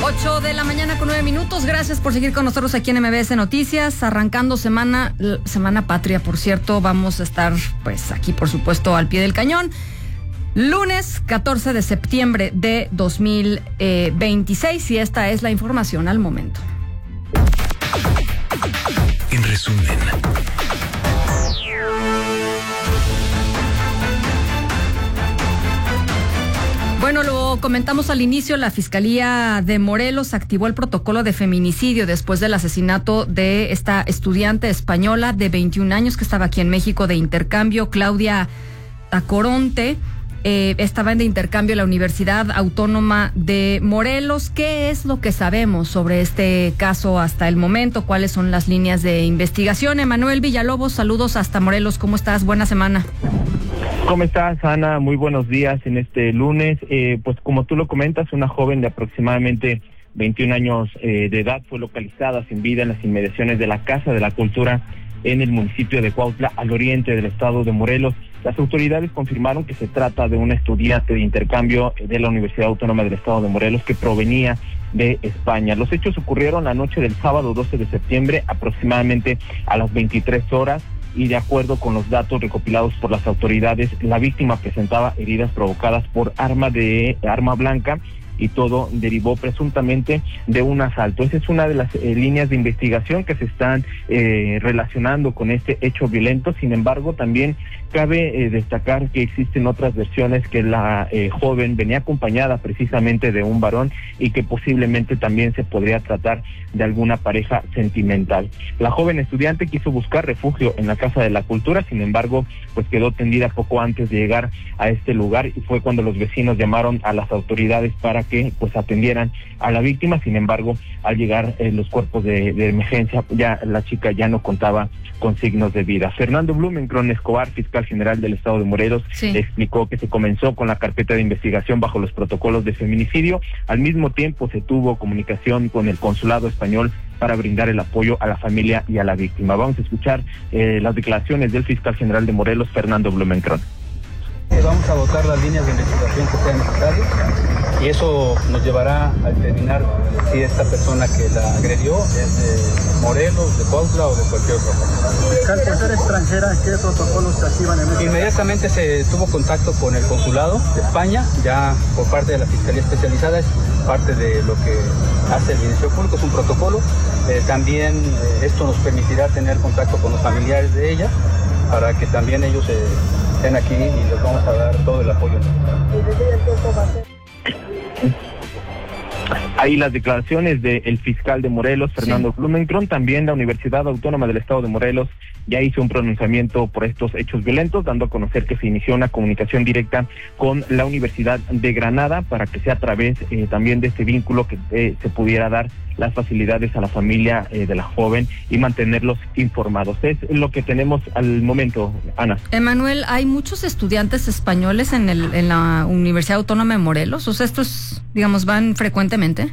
8:09 a.m. Gracias por seguir con nosotros aquí en MBS Noticias. Arrancando semana patria, por cierto. Vamos a estar, pues, aquí, por supuesto, al pie del cañón. Lunes 14 de septiembre de 2026. Y esta es la información al momento. En resumen. Bueno, lo comentamos al inicio, la Fiscalía de Morelos activó el protocolo de feminicidio después del asesinato de esta estudiante española de 21 años que estaba aquí en México de intercambio, Claudia Tacoronte. Estaba de intercambio en la Universidad Autónoma de Morelos. ¿Qué es lo que sabemos sobre este caso hasta el momento? ¿Cuáles son las líneas de investigación? Emanuel Villalobos, saludos hasta Morelos. ¿Cómo estás? Buena semana. ¿Cómo estás, Ana? Muy buenos días en este lunes. Pues como tú lo comentas, una joven de aproximadamente 21 años de edad fue localizada sin vida en las inmediaciones de la Casa de la Cultura en el municipio de Cuautla, al oriente del estado de Morelos. Las autoridades confirmaron que se trata de una estudiante de intercambio de la Universidad Autónoma del Estado de Morelos que provenía de España. Los hechos ocurrieron la noche del sábado 12 de septiembre, aproximadamente a las 23 horas, y de acuerdo con los datos recopilados por las autoridades, la víctima presentaba heridas provocadas por arma blanca, y todo derivó presuntamente de un asalto. Esa es una de las líneas de investigación que se están relacionando con este hecho violento. Sin embargo, también cabe destacar que existen otras versiones, que la joven venía acompañada precisamente de un varón y que posiblemente también se podría tratar de alguna pareja sentimental. La joven estudiante quiso buscar refugio en la Casa de la Cultura, sin embargo, pues quedó tendida poco antes de llegar a este lugar, y fue cuando los vecinos llamaron a las autoridades para que pues atendieran a la víctima. Sin embargo, al llegar los cuerpos de emergencia, ya la chica ya no contaba con signos de vida. Fernando Blumenkron Escobar, fiscal general del estado de Morelos, explicó que se comenzó con la carpeta de investigación bajo los protocolos de feminicidio. Al mismo tiempo se tuvo comunicación con el consulado español para brindar el apoyo a la familia y a la víctima. Vamos a escuchar las declaraciones del fiscal general de Morelos, Fernando Blumenkron. Vamos a dotar las líneas de investigación que sean necesarias, y eso nos llevará a determinar si esta persona que la agredió es de Morelos, de Cuautla o de cualquier otra parte. Fiscal, por ser extranjera, ¿qué protocolos se activan en este? Inmediatamente se tuvo contacto con el consulado de España, ya por parte de la Fiscalía Especializada, es parte de lo que hace el Ministerio Público, es un protocolo. También esto nos permitirá tener contacto con los familiares de ella, para que también ellos estén aquí, y les vamos a dar todo el apoyo. Ahí las declaraciones del fiscal de Morelos, Fernando Blumenkron. También la Universidad Autónoma del Estado de Morelos ya hizo un pronunciamiento por estos hechos violentos, dando a conocer que se inició una comunicación directa con la Universidad de Granada para que sea a través también de este vínculo que se pudiera dar las facilidades a la familia de la joven y mantenerlos informados. Es lo que tenemos al momento, Ana. Emanuel, ¿hay muchos estudiantes españoles en la Universidad Autónoma de Morelos? O sea, estos, digamos, van frecuentemente.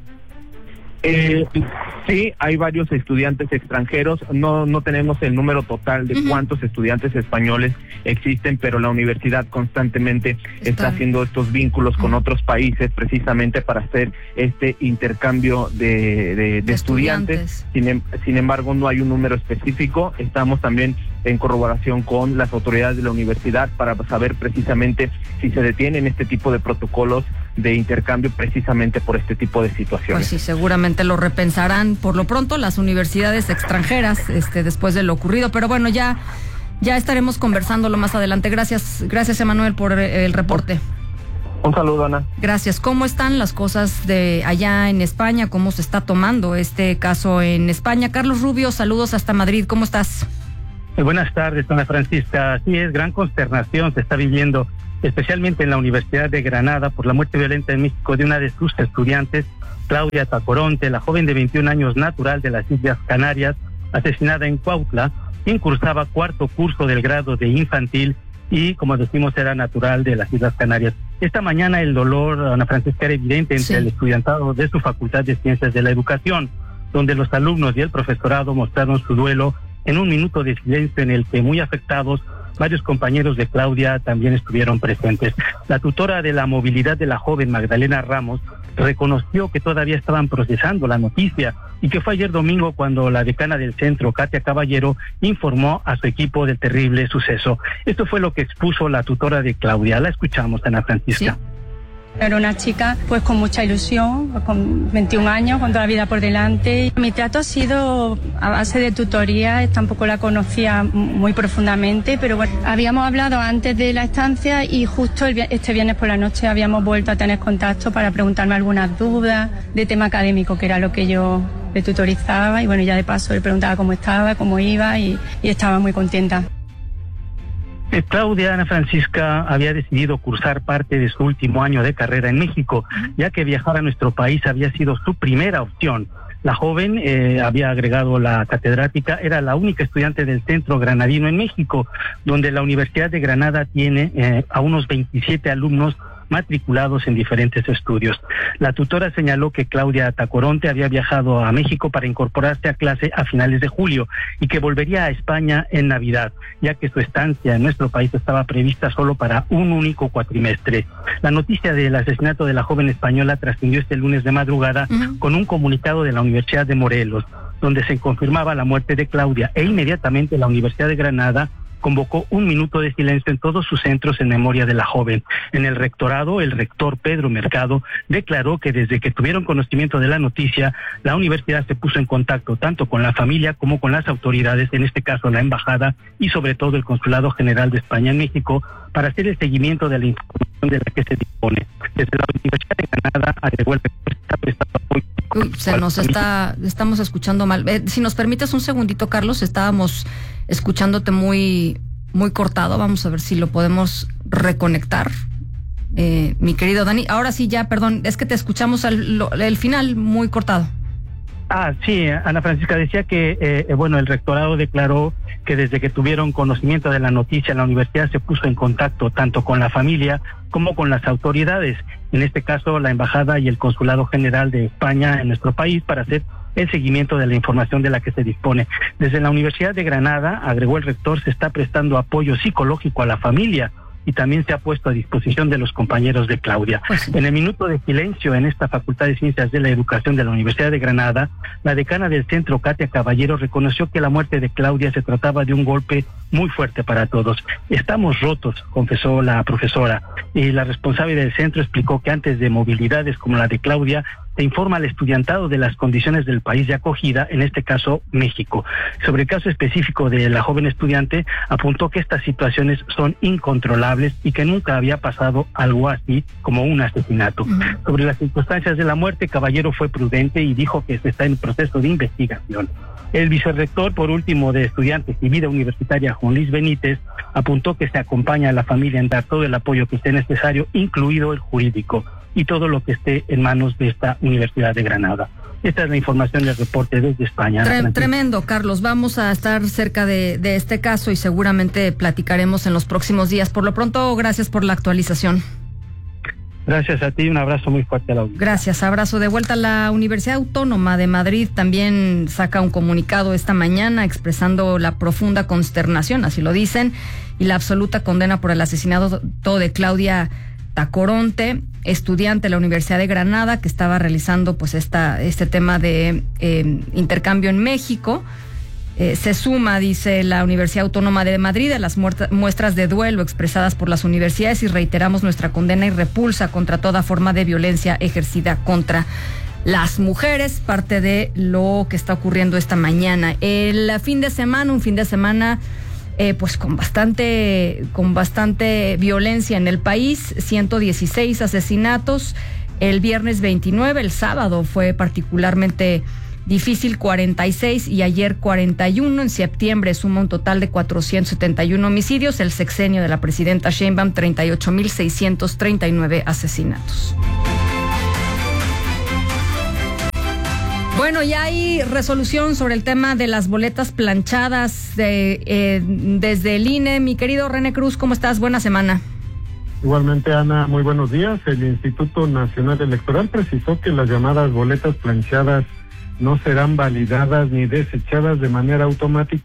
Sí, hay varios estudiantes extranjeros. No tenemos el número total de cuántos estudiantes españoles existen, pero la universidad constantemente está haciendo estos vínculos con otros países precisamente para hacer este intercambio de estudiantes. Sin embargo, no hay un número específico. Estamos también en corroboración con las autoridades de la universidad para saber precisamente si se detienen este tipo de protocolos de intercambio precisamente por este tipo de situaciones. Pues sí, seguramente lo repensarán por lo pronto las universidades extranjeras después de lo ocurrido, pero bueno, ya estaremos conversándolo más adelante. Gracias Emanuel por el reporte. Un saludo, Ana. Gracias. ¿Cómo están las cosas de allá en España? ¿Cómo se está tomando este caso en España? Carlos Rubio, saludos hasta Madrid. ¿Cómo estás? Buenas tardes, Ana Francisca. Sí, es gran consternación se está viviendo, especialmente en la Universidad de Granada, por la muerte violenta en México de una de sus estudiantes, Claudia Tacoronte, la joven de 21 años natural de las Islas Canarias, asesinada en Cuautla, quien cursaba cuarto curso del grado de infantil y, como decimos, era natural de las Islas Canarias. Esta mañana el dolor, Ana Francisca, era evidente entre el estudiantado de su Facultad de Ciencias de la Educación, donde los alumnos y el profesorado mostraron su duelo en un minuto de silencio en el que, muy afectados, varios compañeros de Claudia también estuvieron presentes. La tutora de la movilidad de la joven, Magdalena Ramos, reconoció que todavía estaban procesando la noticia y que fue ayer domingo cuando la decana del centro, Katia Caballero, informó a su equipo del terrible suceso. Esto fue lo que expuso la tutora de Claudia. La escuchamos, Ana Francisca. ¿Sí? Era una chica pues con mucha ilusión, con 21 años, con toda la vida por delante. Mi trato ha sido a base de tutoría, tampoco la conocía muy profundamente, pero bueno, habíamos hablado antes de la estancia y justo este viernes por la noche habíamos vuelto a tener contacto para preguntarme algunas dudas de tema académico, que era lo que yo le tutorizaba, y bueno, ya de paso le preguntaba cómo estaba, cómo iba y estaba muy contenta. Claudia, Ana Francisca, había decidido cursar parte de su último año de carrera en México, ya que viajar a nuestro país había sido su primera opción. La joven había agregado la catedrática, era la única estudiante del Centro Granadino en México, donde la Universidad de Granada tiene a unos 27 alumnos matriculados en diferentes estudios. La tutora señaló que Claudia Tacoronte había viajado a México para incorporarse a clase a finales de julio y que volvería a España en Navidad, ya que su estancia en nuestro país estaba prevista solo para un único cuatrimestre. La noticia del asesinato de la joven española trascendió este lunes de madrugada con un comunicado de la Universidad de Morelos, donde se confirmaba la muerte de Claudia, e inmediatamente la Universidad de Granada convocó un minuto de silencio en todos sus centros en memoria de la joven. En el rectorado, el rector Pedro Mercado declaró que desde que tuvieron conocimiento de la noticia, la universidad se puso en contacto tanto con la familia como con las autoridades, en este caso la embajada y sobre todo el Consulado General de España en México, para hacer el seguimiento de la información de la que se dispone. Desde la Universidad de Granada agregó el rector está prestando apoyo. Estamos escuchando mal. Si nos permites un segundito, Carlos, estábamos escuchándote muy cortado. Vamos a ver si lo podemos reconectar. Mi querido Dani, ahora sí ya, perdón, es que te escuchamos el final muy cortado. Sí, Ana Francisca decía que, el rectorado declaró que desde que tuvieron conocimiento de la noticia, la universidad se puso en contacto tanto con la familia como con las autoridades, en este caso la embajada y el Consulado General de España en nuestro país, para hacer el seguimiento de la información de la que se dispone. Desde la Universidad de Granada, agregó el rector, se está prestando apoyo psicológico a la familia y también se ha puesto a disposición de los compañeros de Claudia. En el minuto de silencio en esta Facultad de Ciencias de la Educación de la Universidad de Granada, la decana del centro, Katia Caballero, reconoció que la muerte de Claudia se trataba de un golpe muy fuerte para todos. Estamos rotos, confesó la profesora, y la responsable del centro explicó que antes de movilidades como la de Claudia, se informa al estudiantado de las condiciones del país de acogida, en este caso México. Sobre el caso específico de la joven estudiante, apuntó que estas situaciones son incontrolables y que nunca había pasado algo así como un asesinato. Sobre las circunstancias de la muerte, Caballero fue prudente y dijo que se está en proceso de investigación. El vicerrector, por último, de Estudiantes y Vida Universitaria, Juan Luis Benítez, apuntó que se acompaña a la familia en dar todo el apoyo que esté necesario, incluido el jurídico, y todo lo que esté en manos de esta Universidad de Granada. Esta es la información del reporte desde España. Tremendo, Carlos. Vamos a estar cerca de este caso y seguramente platicaremos en los próximos días. Por lo pronto, gracias por la actualización. Gracias a ti, un abrazo muy fuerte a la audiencia. Gracias, abrazo de vuelta. La Universidad Autónoma de Madrid también saca un comunicado esta mañana expresando la profunda consternación, así lo dicen, y la absoluta condena por el asesinato de Claudia Tacoronte, estudiante de la Universidad de Granada, que estaba realizando pues este tema de intercambio en México. Se suma, dice la Universidad Autónoma de Madrid, a las muestras de duelo expresadas por las universidades, y reiteramos nuestra condena y repulsa contra toda forma de violencia ejercida contra las mujeres, parte de lo que está ocurriendo esta mañana. Un fin de semana pues con bastante violencia en el país, 116 asesinatos, el viernes 29, el sábado fue particularmente difícil, 46, y ayer 41. En septiembre suma un total de 471 homicidios. El sexenio de la presidenta Sheinbaum, 38,639 asesinatos. Bueno, ya hay resolución sobre el tema de las boletas planchadas desde el INE. Mi querido René Cruz, ¿cómo estás? Buena semana. Igualmente, Ana, muy buenos días. El Instituto Nacional Electoral precisó que las llamadas boletas planchadas no serán validadas ni desechadas de manera automática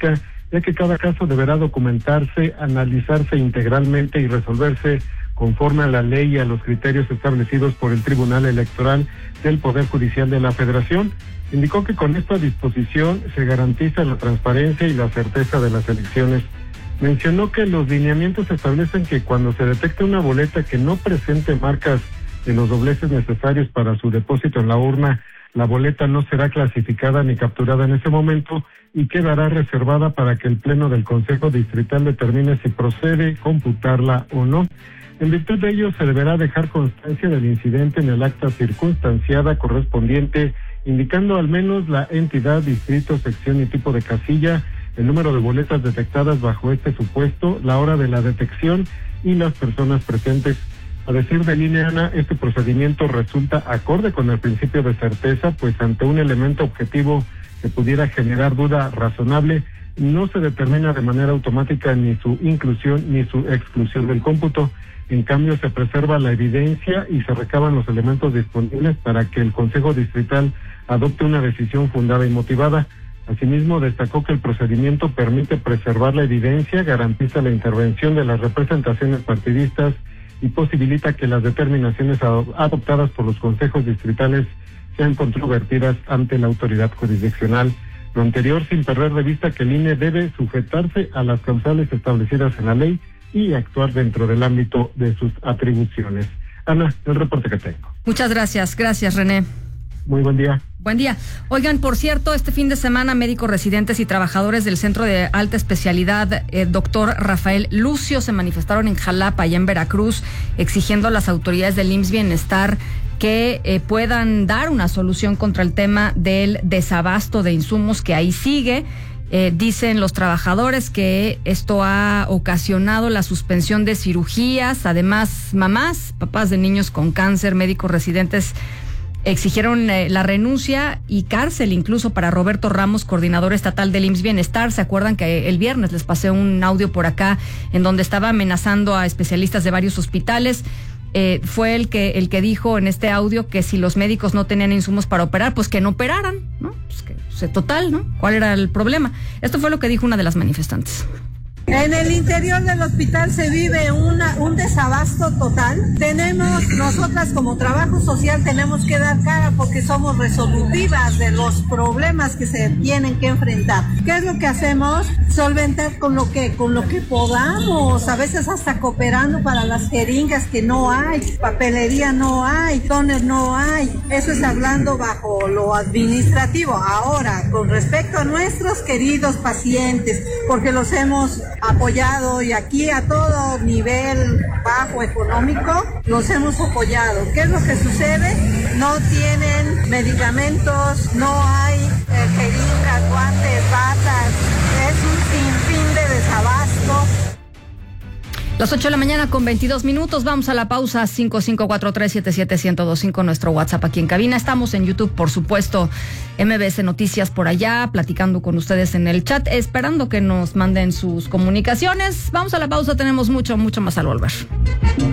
ya que cada caso deberá documentarse, analizarse integralmente y resolverse conforme a la ley y a los criterios establecidos por el Tribunal Electoral del Poder Judicial de la Federación. Indicó que con esta disposición se garantiza la transparencia y la certeza de las elecciones. Mencionó que los lineamientos establecen que cuando se detecte una boleta que no presente marcas de los dobleces necesarios para su depósito en la urna, la boleta no será clasificada ni capturada en ese momento y quedará reservada para que el Pleno del Consejo Distrital determine si procede computarla o no. En virtud de ello, se deberá dejar constancia del incidente en el acta circunstanciada correspondiente, indicando al menos la entidad, distrito, sección y tipo de casilla, el número de boletas detectadas bajo este supuesto, la hora de la detección y las personas presentes. A decir de Liliana, este procedimiento resulta acorde con el principio de certeza, pues ante un elemento objetivo que pudiera generar duda razonable, no se determina de manera automática ni su inclusión ni su exclusión del cómputo. En cambio, se preserva la evidencia y se recaban los elementos disponibles para que el Consejo Distrital adopte una decisión fundada y motivada. Asimismo, destacó que el procedimiento permite preservar la evidencia, garantiza la intervención de las representaciones partidistas y posibilita que las determinaciones adoptadas por los consejos distritales sean controvertidas ante la autoridad jurisdiccional. Lo anterior sin perder de vista que el INE debe sujetarse a las causales establecidas en la ley y actuar dentro del ámbito de sus atribuciones. Ana, el reporte que tengo. Muchas gracias. Gracias, René. Muy buen día. Buen día. Oigan, por cierto, este fin de semana médicos residentes y trabajadores del Centro de Alta Especialidad Dr. Rafael Lucio se manifestaron en Jalapa, allá en Veracruz, exigiendo a las autoridades del IMSS Bienestar que puedan dar una solución contra el tema del desabasto de insumos que ahí sigue. Dicen los trabajadores que esto ha ocasionado la suspensión de cirugías. Además, mamás, papás de niños con cáncer, médicos residentes exigieron la renuncia y cárcel incluso para Roberto Ramos, coordinador estatal del IMSS Bienestar. ¿Se acuerdan que el viernes les pasé un audio por acá en donde estaba amenazando a especialistas de varios hospitales? Fue el que dijo en este audio que si los médicos no tenían insumos para operar, pues que no operaran, ¿no? Pues que total, ¿no? ¿Cuál era el problema? Esto fue lo que dijo una de las manifestantes. En el interior del hospital se vive un desabasto total. Nosotras como trabajo social tenemos que dar cara porque somos resolutivas de los problemas que se tienen que enfrentar. ¿Qué es lo que hacemos? Solventar con lo que podamos, a veces hasta cooperando para las jeringas que no hay, papelería no hay, tóner no hay. Eso es hablando bajo lo administrativo. Ahora, con respecto a nuestros queridos pacientes, porque los hemos apoyado y aquí a todo nivel bajo económico los hemos apoyado. ¿Qué es lo que sucede? No tienen medicamentos, no hay jeringas, guantes, batas, es un sinfín de desabasto. Las 8 de la mañana con 22 minutos, vamos a la pausa. 5543771025, nuestro WhatsApp aquí en cabina. Estamos en YouTube, por supuesto, MBS Noticias por allá, platicando con ustedes en el chat, esperando que nos manden sus comunicaciones. Vamos a la pausa, tenemos mucho más al volver.